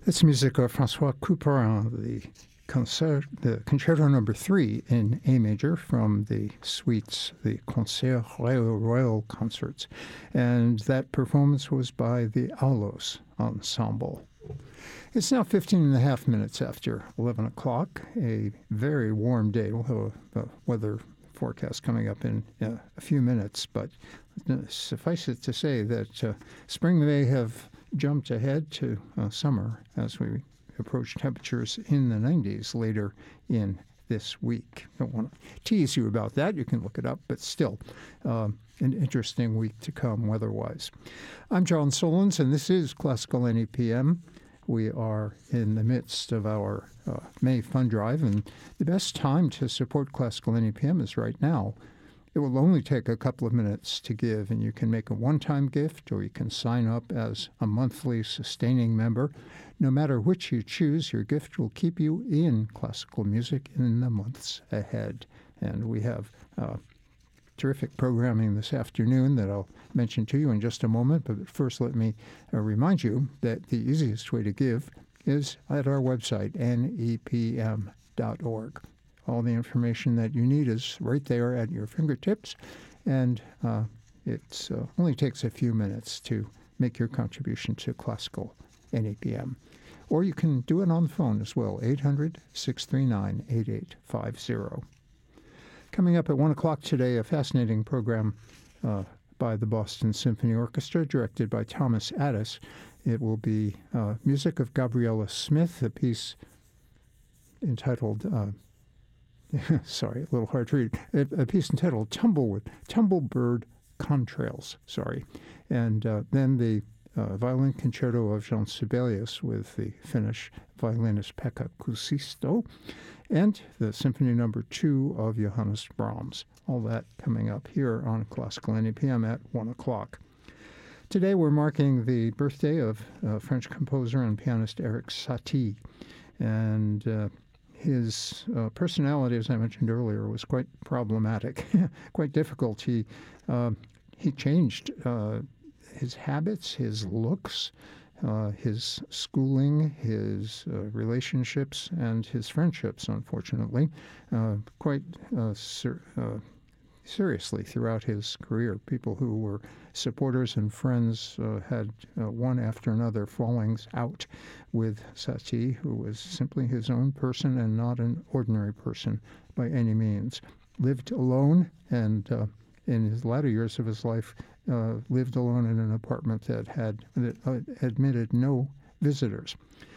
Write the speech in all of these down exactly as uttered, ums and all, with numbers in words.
It's music of Francois Couperin, the concert, the Concerto Number Three in A major from the suites, the Concert Royal, Royal Concerts, and that performance was by the Aulos Ensemble. It's now fifteen and a half minutes after eleven o'clock, a very warm day. We'll have a, a weather forecast coming up in uh, a few minutes, but suffice it to say that uh, spring may have jumped ahead to uh, summer as we approach temperatures in the nineties later in this week. Don't want to tease you about that. You can look it up, but still uh, an interesting week to come weather-wise. I'm John Solons, and this is Classical N E P M. We are in the midst of our uh, May Fund Drive, and the best time to support Classical N E P M is right now. It will only take a couple of minutes to give, and you can make a one-time gift or you can sign up as a monthly sustaining member. No matter which you choose, your gift will keep you in classical music in the months ahead. And we have uh, terrific programming this afternoon that I'll mention to you in just a moment. But first, let me uh, remind you that the easiest way to give is at our website, N E P M dot org. All the information that you need is right there at your fingertips, and uh, it uh, only takes a few minutes to make your contribution to Classical N E P M. Or you can do it on the phone as well, eight hundred, six three nine, eight eight five zero. Coming up at one o'clock today, a fascinating program uh, by the Boston Symphony Orchestra, directed by Thomas Addis. It will be uh, music of Gabriella Smith, a piece entitled... Uh, sorry, a little hard to read. A, a piece entitled "Tumblewood, Tumblebird Contrails." Sorry, and uh, then the uh, violin concerto of Jean Sibelius with the Finnish violinist Pekka Kuusisto, and the Symphony Number Two of Johannes Brahms. All that coming up here on Classical N E P M at one o'clock. Today we're marking the birthday of uh, French composer and pianist Erik Satie, and uh, His uh, personality, as I mentioned earlier, was quite problematic, quite difficult. He, uh, he changed uh, his habits, his looks, uh, his schooling, his uh, relationships, and his friendships, unfortunately, uh, quite uh, ser- uh, seriously throughout his career. People who were supporters and friends uh, had uh, one after another fallings out with Satie, who was simply his own person and not an ordinary person by any means. Lived alone, and uh, in his latter years of his life, uh, lived alone in an apartment that had that uh, admitted no visitors.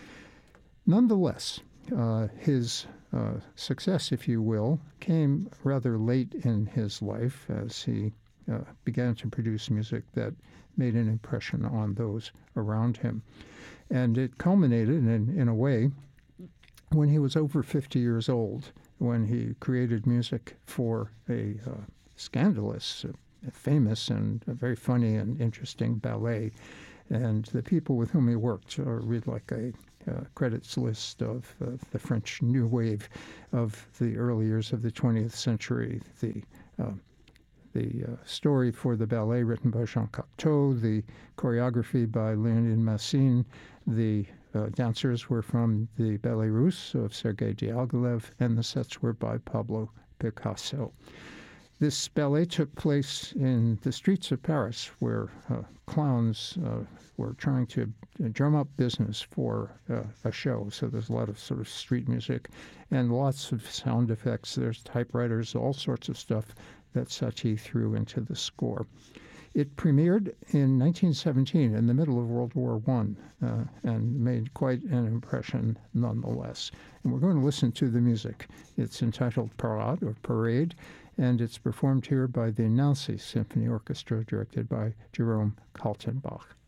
Nonetheless, uh, his uh, success, if you will, came rather late in his life as he uh, began to produce music that made an impression on those around him. And it culminated, in, in a way, when he was over fifty years old, when he created music for a uh, scandalous, uh, famous, and a very funny and interesting ballet. And the people with whom he worked uh, read like a uh, credits list of uh, the French New Wave of the early years of the twentieth century. The uh, the uh, story for the ballet written by Jean Cocteau, the choreography by Leonid Massine, the uh, dancers were from the Ballet Russe of Sergei Diaghilev, and the sets were by Pablo Picasso. This ballet took place in the streets of Paris, where uh, clowns uh, were trying to drum up business for uh, a show. So there's a lot of sort of street music and lots of sound effects. There's typewriters, all sorts of stuff that Satie threw into the score. It premiered in nineteen seventeen, in the middle of World War One, uh, and made quite an impression nonetheless. And we're going to listen to the music. It's entitled Parade, or Parade, and it's performed here by the Nancy Symphony Orchestra, directed by Jerome Kaltenbach.